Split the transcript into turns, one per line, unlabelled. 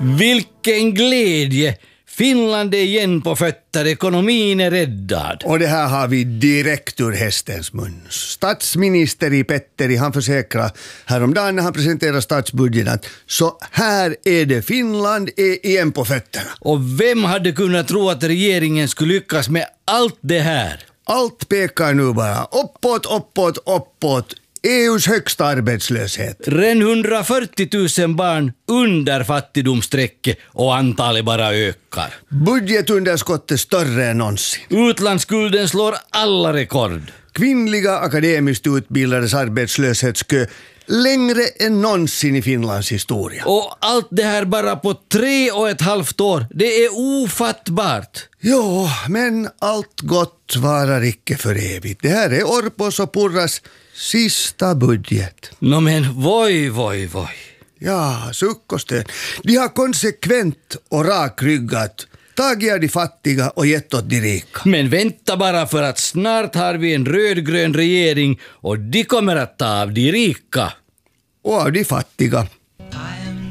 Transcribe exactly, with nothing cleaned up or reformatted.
Vilken glädje! Finland är igen på fötter, ekonomin är räddad.
Och det här har vi direkt ur hästens mun. Statsminister Petteri, han försäkrar häromdagen när han presenterar statsbudgeten att så här är det, Finland är igen på fötterna.
Och vem hade kunnat tro att regeringen skulle lyckas med allt det här?
Allt pekar nu bara uppåt, uppåt, uppåt. E U:s högsta arbetslöshet.
Redan hundrafyrtio tusen barn under fattigdomsstrecket och antalet bara ökar.
Budgetunderskottet större än någonsin.
Utlandsskulden slår alla rekord.
Kvinnliga akademiskt utbildades arbetslöshetskö längre än någonsin i Finlands historia.
Och allt det här bara på tre och ett halvt år. Det är ofattbart.
Jo, men allt gott varar icke för evigt. Det här är Orpos och Purras sista budget.
Nå men voj, voj, voj.
Ja, suck och stön. De har konsekvent och rakryggat tagit av de fattiga och gett åt de rika.
Men vänta bara, för att snart har vi en rödgrön regering och de kommer att ta av de rika.
Och av de fattiga.